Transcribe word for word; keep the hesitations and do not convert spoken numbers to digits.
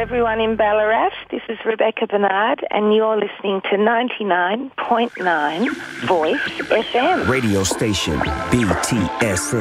everyone in Ballarat. This is Rebecca Bernard, and you're listening to ninety-nine point nine Voice F M. Radio station B T S M.